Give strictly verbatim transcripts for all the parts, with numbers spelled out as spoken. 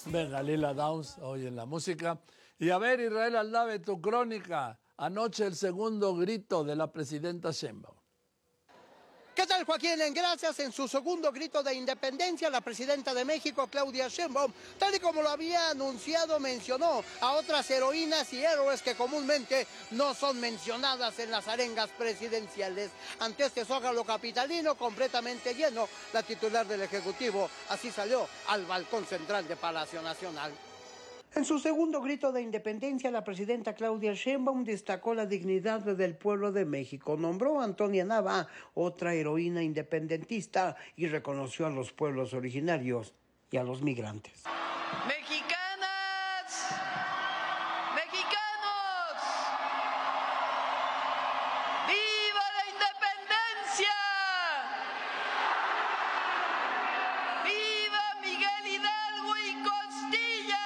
Venga, Lila Downs, hoy en la música. Y a ver, Israel Aldave, tu crónica. Anoche el segundo grito de la presidenta Sheinbaum. ¿Qué tal, Joaquín? Gracias. En su segundo grito de independencia, la presidenta de México, Claudia Sheinbaum, tal y como lo había anunciado, mencionó a otras heroínas y héroes que comúnmente no son mencionadas en las arengas presidenciales. Ante este zócalo capitalino completamente lleno, la titular del Ejecutivo así salió al balcón central de Palacio Nacional. En su segundo grito de independencia, la presidenta Claudia Sheinbaum destacó la dignidad del pueblo de México, nombró a Antonia Nava, otra heroína independentista, y reconoció a los pueblos originarios y a los migrantes. Mexicanas, mexicanos, ¡viva la independencia! ¡Viva Miguel Hidalgo y Costilla!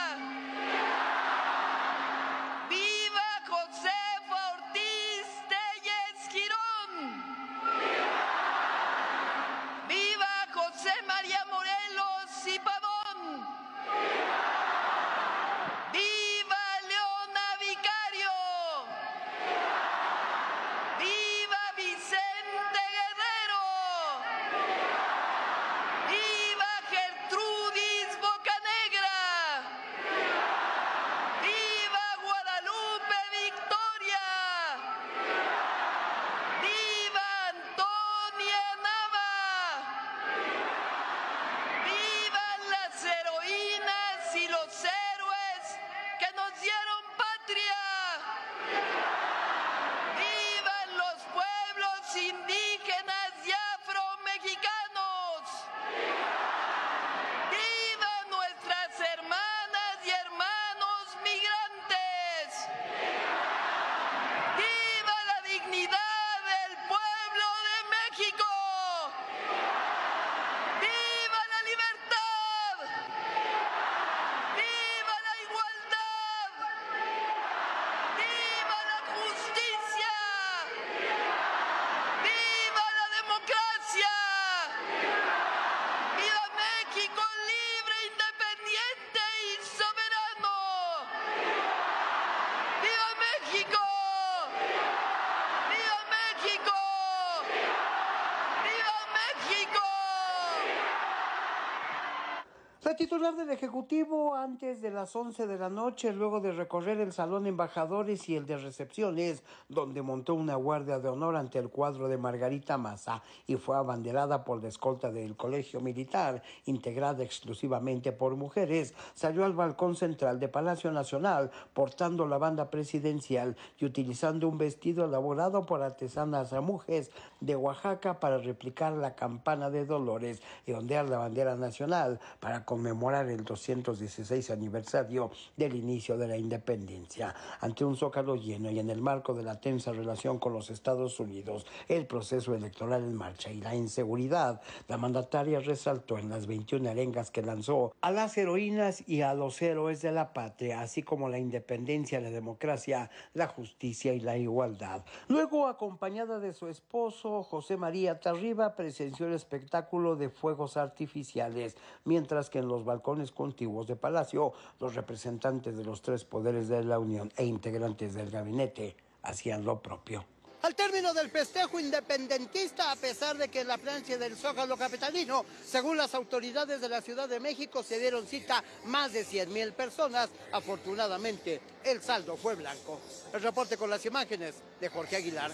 La titular del Ejecutivo, antes de las once de la noche, luego de recorrer el salón embajadores y el de recepciones, donde montó una guardia de honor ante el cuadro de Margarita Maza y fue abanderada por la escolta del Colegio Militar, integrada exclusivamente por mujeres, salió al balcón central de Palacio Nacional portando la banda presidencial y utilizando un vestido elaborado por artesanas mujeres de Oaxaca para replicar la campana de Dolores y ondear la bandera nacional para conmemorar el doscientos dieciséis aniversario del inicio de la independencia. Ante un zócalo lleno y en el marco de la tensa relación con los Estados Unidos, el proceso electoral en marcha y la inseguridad, la mandataria resaltó en las veintiuna arengas que lanzó a las heroínas y a los héroes de la patria, así como la independencia, la democracia, la justicia y la igualdad. Luego, acompañada de su esposo, José María Tarriba, presenció el espectáculo de fuegos artificiales, mientras que en los balcones contiguos de Palacio, los representantes de los tres poderes de la Unión e integrantes del gabinete hacían lo propio. Al término del festejo independentista, a pesar de que en la plancha del Zócalo capitalino, según las autoridades de la Ciudad de México, se dieron cita más de cien mil personas, afortunadamente el saldo fue blanco. El reporte con las imágenes de Jorge Aguilar.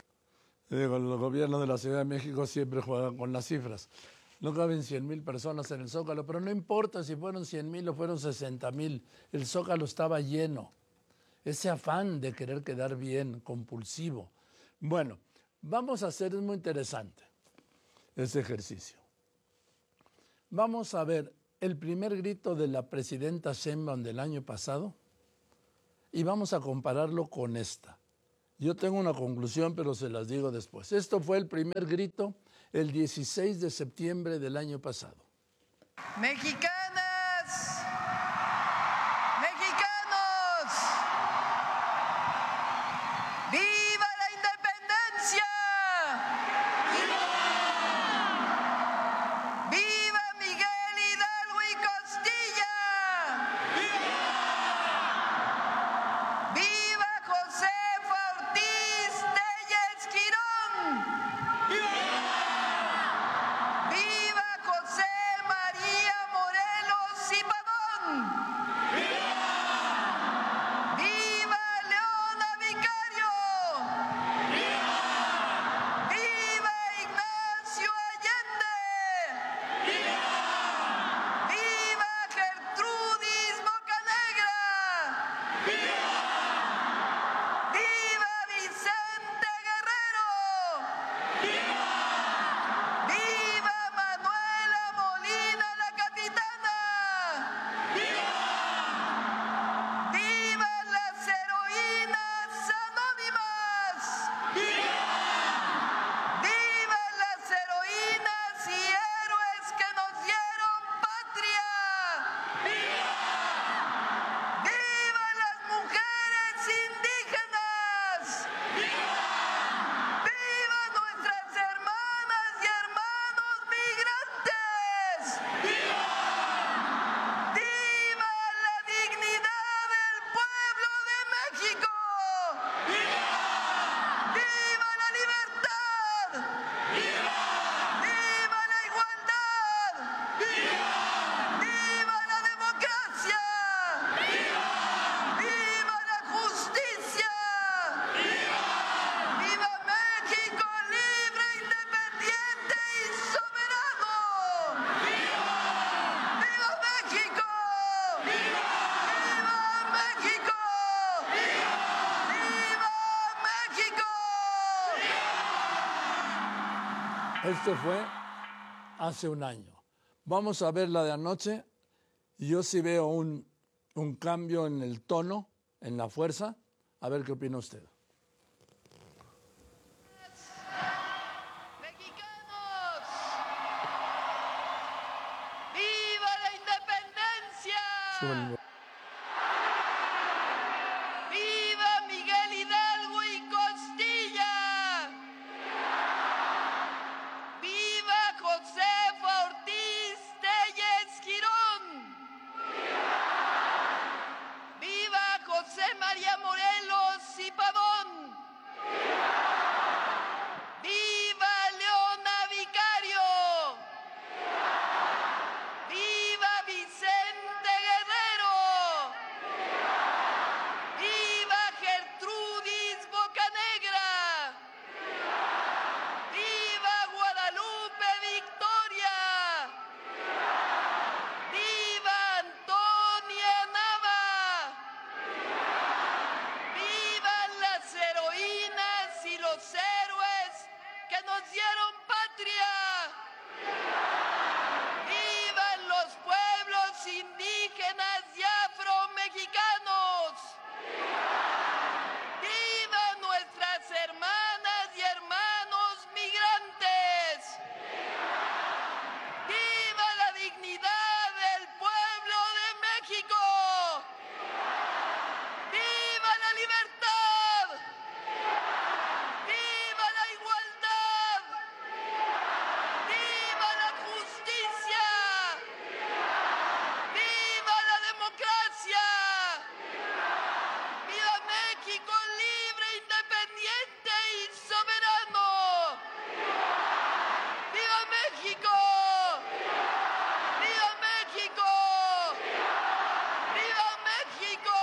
Digo, el gobierno de la Ciudad de México siempre juega con las cifras. No caben cien mil personas en el Zócalo, pero no importa si fueron cien mil o fueron sesenta mil, el Zócalo estaba lleno. Ese afán de querer quedar bien, compulsivo. Bueno, vamos a hacer, es muy interesante ese ejercicio. Vamos a ver el primer grito de la presidenta Sheinbaum del año pasado y vamos a compararlo con esta. Yo tengo una conclusión, pero se las digo después. Esto fue el primer grito el dieciséis de septiembre del año pasado. Mexicanas, mexicanos, ¡viva la independencia! ¡Viva! ¡Viva Miguel Hidalgo y Costilla! Esto fue hace un año. Vamos a ver la de anoche. Yo sí veo un, un cambio en el tono, en la fuerza. A ver qué opina usted. Mexicanos, ¡viva la independencia! Súbele. ¡Viva Miguel Hidalgo y Costilla! ¡Viva Josefa Ortiz Telles Girón! ¡Viva José María Morelos y Pavón! ¡Viva Leona Vicario! ¡Viva Vicente Guerrero! ¡Viva Gertrudis Bocanegra! ¡Viva Guadalupe Victoria! ¡Viva Antonia Nava! ¡Vivan las heroínas y los héroes que nos dieron patria! ¡Vivan los pueblos indígenas y afromexicanos! ¡Vivan nuestras hermanas y hermanos migrantes! ¡Viva la dignidad del pueblo de México! ¡Viva la libertad! ¡Viva la igualdad! ¡Viva la justicia! ¡Viva la democracia! ¡Viva México libre, independiente y soberano! ¡Viva México! ¡Viva México! ¡Viva México!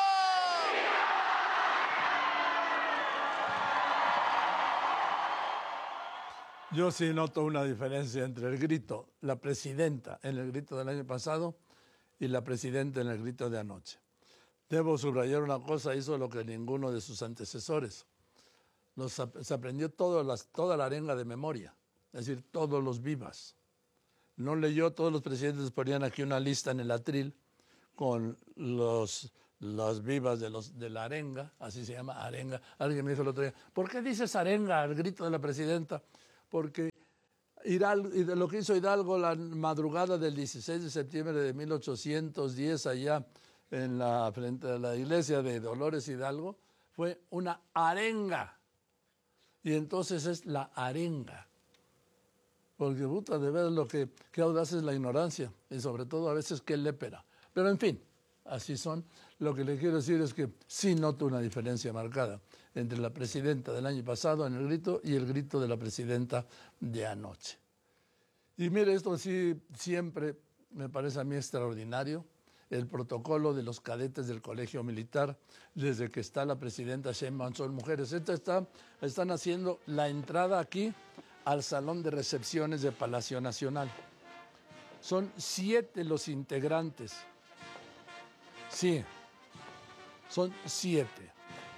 Yo sí noto una diferencia entre el grito, la presidenta en el grito del año pasado y la presidenta en el grito de anoche. Debo subrayar una cosa, hizo lo que ninguno de sus antecesores. Nos, se aprendió todo las, toda la arenga de memoria, es decir, todos los vivas. No leyó, todos los presidentes ponían aquí una lista en el atril con los, los vivas de, los, de la arenga, así se llama, arenga. Alguien me dijo el otro día, ¿por qué dices arenga al grito de la presidenta? Porque Hidalgo, lo que hizo Hidalgo la madrugada del dieciséis de septiembre de mil ochocientos diez allá en la, frente a la iglesia de Dolores Hidalgo fue una arenga. Y entonces es la arenga. Porque puta, de ver lo que, que audaz es la ignorancia y sobre todo a veces qué lépera. Pero en fin, así son. Lo que le quiero decir es que sí noto una diferencia marcada entre la presidenta del año pasado en el grito y el grito de la presidenta de anoche. Y mire, esto sí siempre me parece a mí extraordinario, el protocolo de los cadetes del Colegio Militar, desde que está la presidenta Sheinbaum, son mujeres. Esta está, están haciendo la entrada aquí al Salón de Recepciones de Palacio Nacional. Son siete los integrantes. Sí, son siete.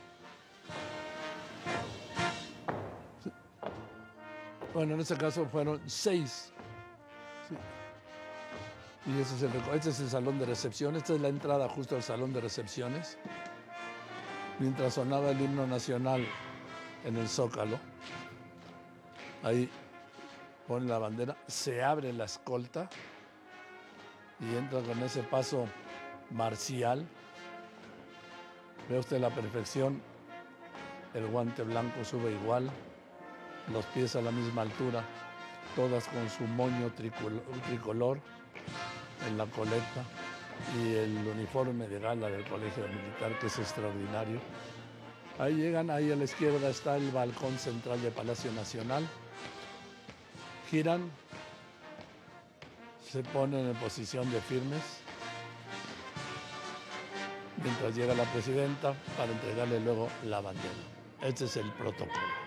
Bueno, en este caso fueron seis. Sí. Y ese es, el, este es el salón de recepción. Esta es la entrada justo al salón de recepciones. Mientras sonaba el himno nacional en el Zócalo. Ahí pone la bandera, se abre la escolta y entra con ese paso marcial. Ve usted la perfección. El guante blanco sube igual. Los pies a la misma altura, todas con su moño tricolor, tricolor en la coleta y el uniforme de gala del Colegio Militar, que es extraordinario. Ahí llegan, ahí a la izquierda está el balcón central de Palacio Nacional. Giran, se ponen en posición de firmes, mientras llega la presidenta para entregarle luego la bandera. Este es el protocolo.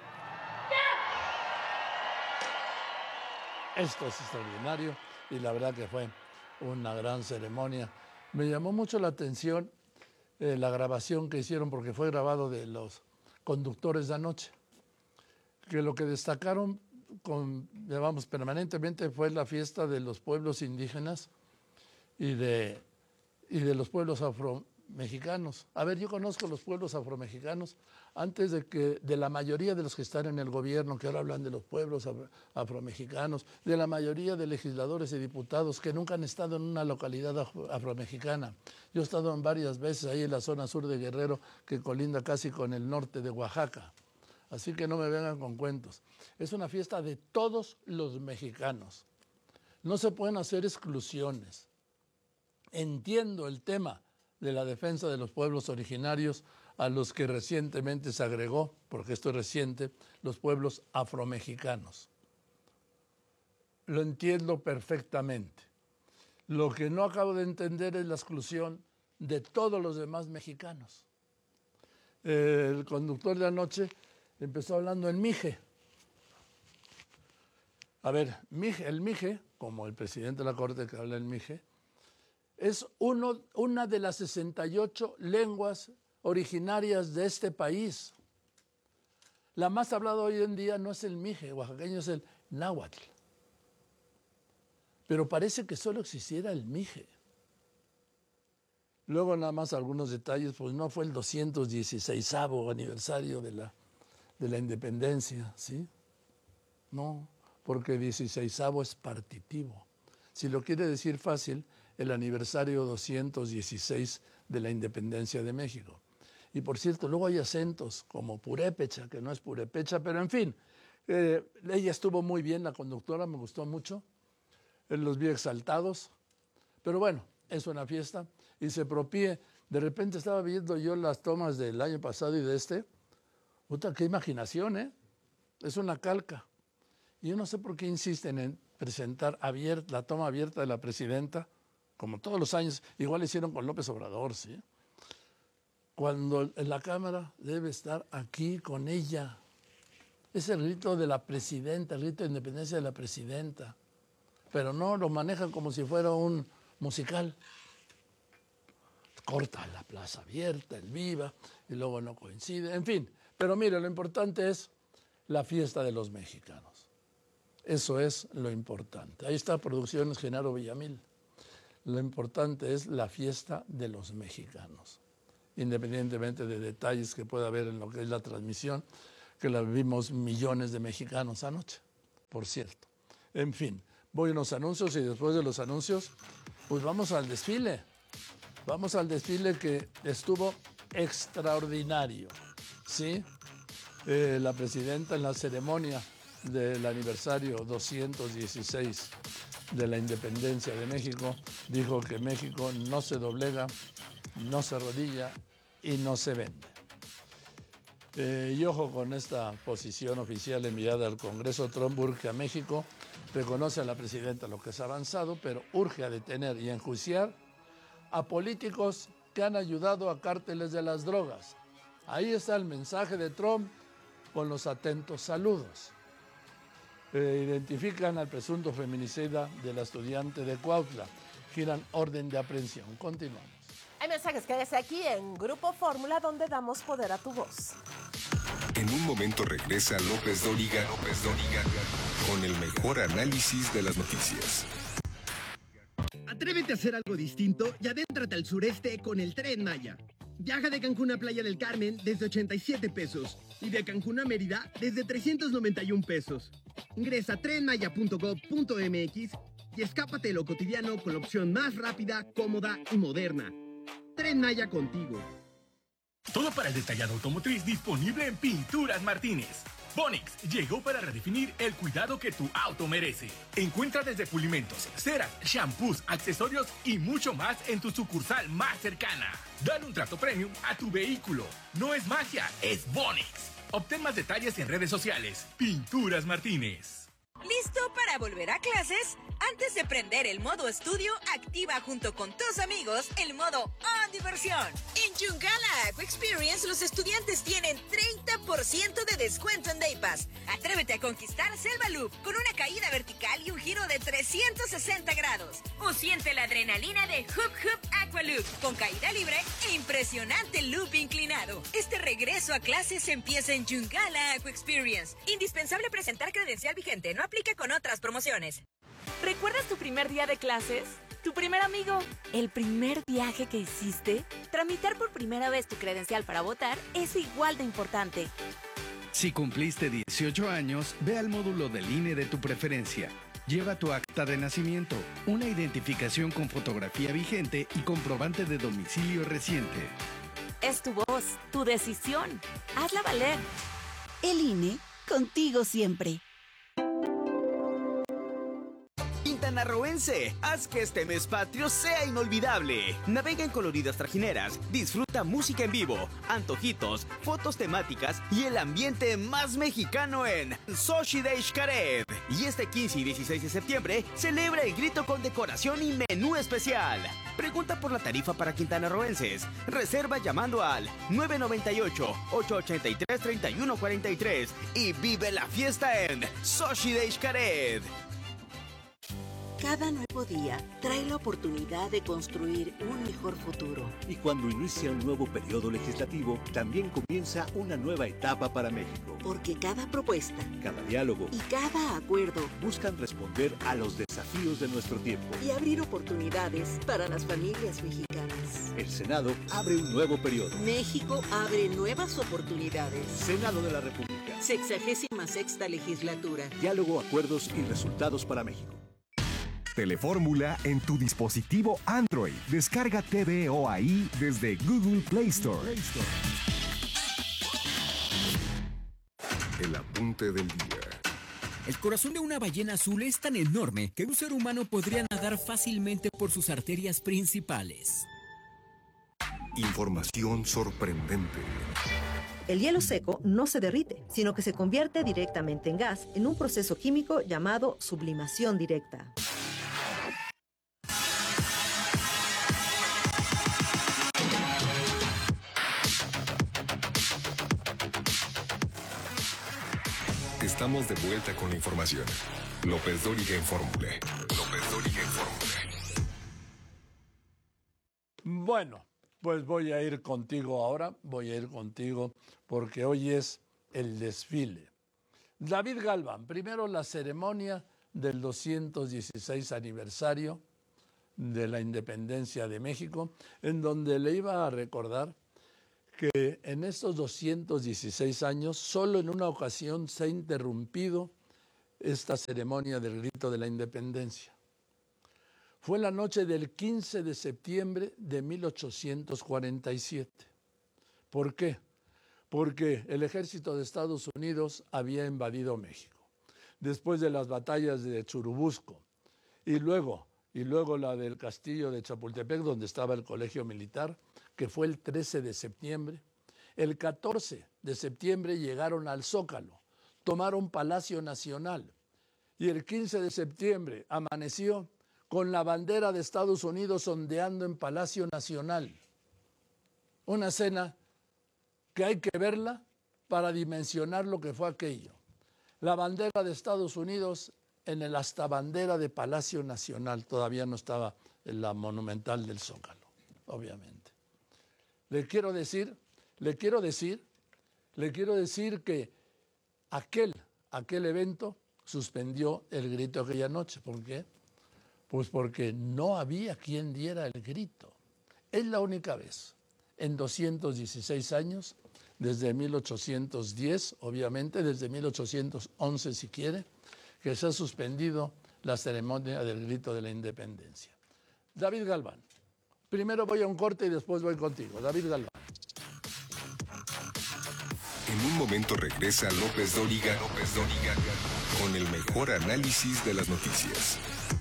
Esto es extraordinario y la verdad que fue una gran ceremonia. Me llamó mucho la atención eh, la grabación que hicieron, porque fue grabado de los conductores de anoche, que lo que destacaron con, llevamos permanentemente fue la fiesta de los pueblos indígenas y de, y de los pueblos afromexicanos. A ver, yo conozco los pueblos afromexicanos antes de que de la mayoría de los que están en el gobierno, que ahora hablan de los pueblos afro, afromexicanos, de la mayoría de legisladores y diputados que nunca han estado en una localidad afro, afromexicana. Yo he estado en varias veces ahí en la zona sur de Guerrero, que colinda casi con el norte de Oaxaca. Así que no me vengan con cuentos. Es una fiesta de todos los mexicanos. No se pueden hacer exclusiones. Entiendo el tema de la defensa de los pueblos originarios a los que recientemente se agregó, porque esto es reciente, los pueblos afromexicanos. Lo entiendo perfectamente. Lo que no acabo de entender es la exclusión de todos los demás mexicanos. El conductor de anoche empezó hablando en mije. A ver, mije, el mije, como el presidente de la Corte que habla en mije, es uno, una de las sesenta y ocho lenguas originarias de este país. La más hablada hoy en día no es el mije oaxaqueño, es el náhuatl. Pero parece que solo existiera el mije. Luego nada más algunos detalles, pues no fue el doscientos dieciseisavo aniversario de la, de la independencia, ¿sí? No, porque dieciseisavo es partitivo. Si lo quiere decir fácil, el aniversario doscientos dieciséis de la independencia de México. Y por cierto, luego hay acentos como purépecha, que no es purépecha, pero en fin, eh, ella estuvo muy bien, la conductora, me gustó mucho, eh, los vi exaltados, pero bueno, es una fiesta y se propie. De repente estaba viendo yo las tomas del año pasado y de este, puta, qué imaginación, ¿eh? Es una calca. Y yo no sé por qué insisten en presentar abierta, la toma abierta de la presidenta, como todos los años, igual hicieron con López Obrador, ¿sí? Cuando la cámara debe estar aquí con ella. Es el rito de la presidenta, el rito de independencia de la presidenta. Pero no lo manejan como si fuera un musical. Corta la plaza abierta, el viva, y luego no coincide, en fin. Pero mire, lo importante es la fiesta de los mexicanos. Eso es lo importante. Ahí está Producciones Genaro Villamil. Lo importante es la fiesta de los mexicanos, independientemente de detalles que pueda haber en lo que es la transmisión, que la vimos millones de mexicanos anoche, por cierto. En fin, voy a unos anuncios y después de los anuncios, pues vamos al desfile. Vamos al desfile que estuvo extraordinario, ¿sí? Eh, la presidenta en la ceremonia del aniversario doscientos dieciséis de la independencia de México, dijo que México no se doblega, no se arrodilla y no se vende. Eh, y ojo con esta posición oficial enviada al Congreso. Trump urge a México, reconoce a la presidenta lo que es avanzado, pero urge a detener y enjuiciar a políticos que han ayudado a cárteles de las drogas. Ahí está el mensaje de Trump con los atentos saludos. Eh, identifican al presunto feminicida de la estudiante de Cuautla. Giran orden de aprehensión. Continuamos. Hay mensajes, quédese aquí en Grupo Fórmula, donde damos poder a tu voz. En un momento regresa López Dóriga, López Dóriga, con el mejor análisis de las noticias. Atrévete a hacer algo distinto y adéntrate al sureste con el Tren Maya. Viaja de Cancún a Playa del Carmen desde ochenta y siete pesos y de Cancún a Mérida desde trescientos noventa y un pesos. Ingresa a tren maya punto gob punto eme equis y escápate de lo cotidiano con la opción más rápida, cómoda y moderna. Tren Maya contigo. Todo para el detallado automotriz disponible en Pinturas Martínez. Bonix llegó para redefinir el cuidado que tu auto merece. Encuentra desde pulimentos, ceras, shampoos, accesorios y mucho más en tu sucursal más cercana. Dale un trato premium a tu vehículo. No es magia, es Bonix. Obtén más detalles en redes sociales. Pinturas Martínez. ¿Listo para volver a clases? Antes de prender el modo estudio, activa junto con tus amigos el modo On Diversión. Yungala Aqua Experience, los estudiantes tienen treinta por ciento de descuento en Day Pass. Atrévete a conquistar Selva Loop con una caída vertical y un giro de trescientos sesenta grados. O siente la adrenalina de Hoop Hoop Aqua Loop con caída libre e impresionante loop inclinado. Este regreso a clases empieza en Yungala Aqua Experience. Indispensable presentar credencial vigente. No aplica con otras promociones. ¿Recuerdas tu primer día de clases? ¿Tu primer amigo? ¿El primer viaje que hiciste? Tramitar por primera vez tu credencial para votar es igual de importante. Si cumpliste dieciocho años, ve al módulo del I N E de tu preferencia. Lleva tu acta de nacimiento, una identificación con fotografía vigente y comprobante de domicilio reciente. Es tu voz, tu decisión. Hazla valer. El I N E, contigo siempre. Quintanarroense, haz que este mes patrio sea inolvidable. Navega en coloridas trajineras, disfruta música en vivo, antojitos, fotos temáticas y el ambiente más mexicano en Xochitl de Xcaret. Y este quince y dieciséis de septiembre, celebra el grito con decoración y menú especial. Pregunta por la tarifa para quintanarroenses. Reserva llamando al nueve nueve ocho, ocho ocho tres, tres uno cuatro tres y vive la fiesta en Xochitl de Xcaret. Cada nuevo día trae la oportunidad de construir un mejor futuro. Y cuando inicia un nuevo periodo legislativo, también comienza una nueva etapa para México. Porque cada propuesta, cada diálogo y cada acuerdo buscan responder a los desafíos de nuestro tiempo y abrir oportunidades para las familias mexicanas. El Senado abre un nuevo periodo. México abre nuevas oportunidades. Senado de la República. Sexagésima sexta legislatura. Diálogo, acuerdos y resultados para México. Telefórmula en tu dispositivo Android. Descarga T V O A I desde Google Play Store. El apunte del día. El corazón de una ballena azul es tan enorme que un ser humano podría nadar fácilmente por sus arterias principales. Información sorprendente. El hielo seco no se derrite, sino que se convierte directamente en gas en un proceso químico llamado sublimación directa. Estamos de vuelta con la información. López Dóriga en Fórmula. López Dóriga en Fórmula. Bueno, pues voy a ir contigo ahora, voy a ir contigo porque hoy es el desfile. David Galván, primero la ceremonia del doscientos dieciséis aniversario de la independencia de México, en donde le iba a recordar que en estos doscientos dieciséis años, solo en una ocasión se ha interrumpido esta ceremonia del grito de la independencia. Fue la noche del quince de septiembre de mil ochocientos cuarenta y siete. ¿Por qué? Porque el ejército de Estados Unidos había invadido México. Después de las batallas de Churubusco y luego, y luego la del castillo de Chapultepec, donde estaba el colegio militar, que fue el trece de septiembre. El catorce de septiembre llegaron al Zócalo, tomaron Palacio Nacional y el quince de septiembre amaneció con la bandera de Estados Unidos ondeando en Palacio Nacional. Una escena que hay que verla para dimensionar lo que fue aquello. La bandera de Estados Unidos en el hasta bandera de Palacio Nacional, todavía no estaba en la monumental del Zócalo, obviamente. Le quiero decir, le quiero decir, le quiero decir que aquel, aquel evento suspendió el grito aquella noche. ¿Por qué? Pues porque no había quien diera el grito. Es la única vez en doscientos dieciséis años, desde mil ochocientos diez, obviamente, desde mil ochocientos once si quiere, que se ha suspendido la ceremonia del grito de la independencia. David Galván. Primero voy a un corte y después voy contigo. David Galván. En un momento regresa López Dóriga, López Dóriga, con el mejor análisis de las noticias.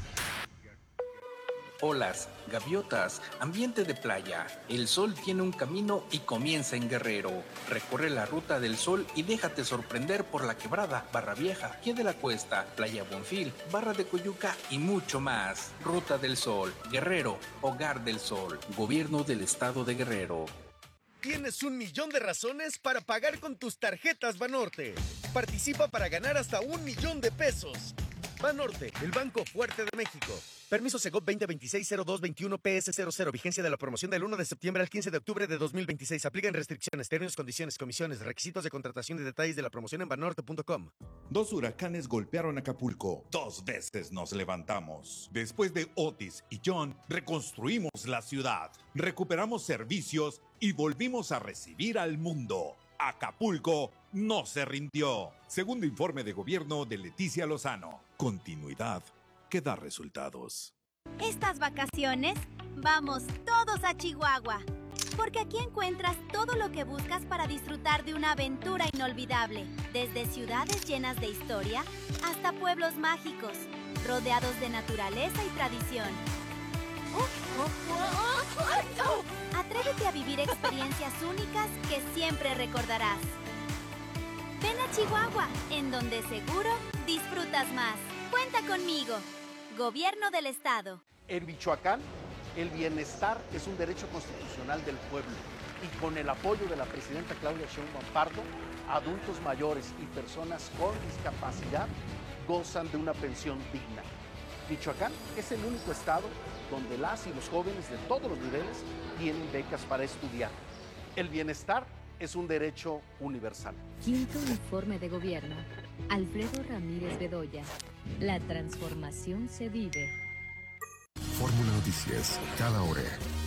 Olas, gaviotas, ambiente de playa. El sol tiene un camino y comienza en Guerrero. Recorre la ruta del sol y déjate sorprender por La Quebrada, Barra Vieja, Pie de la Cuesta, Playa Bonfil, Barra de Coyuca y mucho más. Ruta del Sol, Guerrero, Hogar del Sol, Gobierno del Estado de Guerrero. tienes un millón de razones para pagar con tus tarjetas Banorte. Participa para ganar hasta un millón de pesos. Banorte, el banco fuerte de México. Permiso Segov veinte veintiséis cero dos veintiuno P S cero cero. Vigencia de la promoción del uno de septiembre al quince de octubre de dos mil veintiséis. Aplican restricciones, términos, condiciones, comisiones, requisitos de contratación y detalles de la promoción en banorte punto com. Dos huracanes golpearon Acapulco. Dos veces nos levantamos. Después de Otis y John, reconstruimos la ciudad, recuperamos servicios y volvimos a recibir al mundo. Acapulco no se rindió. Segundo informe de gobierno de Leticia Lozano. Continuidad que da resultados. Estas vacaciones, vamos todos a Chihuahua, porque aquí encuentras todo lo que buscas para disfrutar de una aventura inolvidable, desde ciudades llenas de historia hasta pueblos mágicos, rodeados de naturaleza y tradición. Atrévete a vivir experiencias únicas que siempre recordarás. Ven a Chihuahua, en donde seguro disfrutas más. Cuenta conmigo. Gobierno del Estado. En Michoacán, el bienestar es un derecho constitucional del pueblo. Y con el apoyo de la presidenta Claudia Sheinbaum Pardo, adultos mayores y personas con discapacidad gozan de una pensión digna. Michoacán es el único estado donde las y los jóvenes de todos los niveles tienen becas para estudiar. El bienestar es un derecho universal. Quinto informe de gobierno. Alfredo Ramírez Bedoya. La transformación se vive. Fórmula Noticias, cada hora.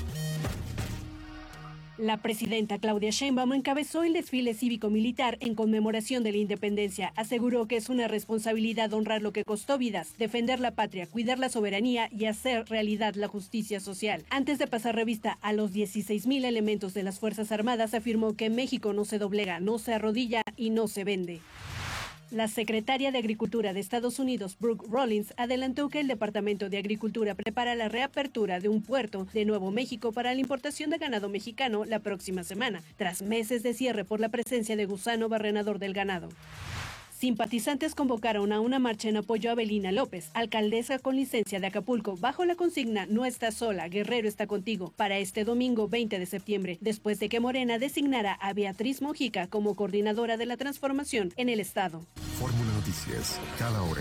La presidenta Claudia Sheinbaum encabezó el desfile cívico-militar en conmemoración de la independencia. Aseguró que es una responsabilidad honrar lo que costó vidas, defender la patria, cuidar la soberanía y hacer realidad la justicia social. Antes de pasar revista a los dieciséis mil elementos de las Fuerzas Armadas, afirmó que México no se doblega, no se arrodilla y no se vende. La secretaria de Agricultura de Estados Unidos, Brooke Rollins, adelantó que el Departamento de Agricultura prepara la reapertura de un puerto de Nuevo México para la importación de ganado mexicano la próxima semana, tras meses de cierre por la presencia de gusano barrenador del ganado. Simpatizantes convocaron a una marcha en apoyo a Belina López, alcaldesa con licencia de Acapulco, bajo la consigna "No estás sola, Guerrero está contigo", para este domingo veinte de septiembre, después de que Morena designara a Beatriz Mojica como coordinadora de la transformación en el estado. Fórmula Noticias, cada hora.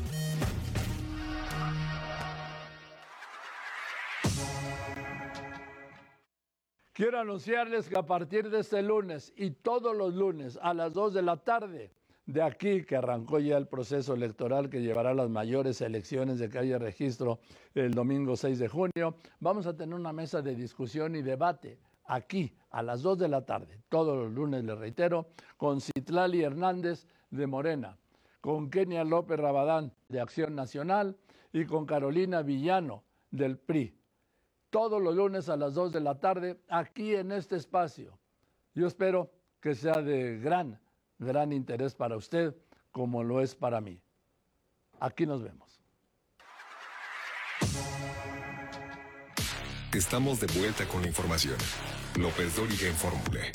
Quiero anunciarles que a partir de este lunes y todos los lunes a las dos de la tarde, de aquí que arrancó ya el proceso electoral que llevará a las mayores elecciones de que haya registro el domingo seis de junio, vamos a tener una mesa de discusión y debate aquí a las dos de la tarde, todos los lunes, les reitero, con Citlali Hernández de Morena, con Kenia López Rabadán de Acción Nacional y con Carolina Villano del P R I. Todos los lunes a las dos de la tarde aquí en este espacio. Yo espero que sea de gran gran interés para usted, como lo es para mí. Aquí nos vemos. Estamos de vuelta con la información. López Dóriga en Fórmula.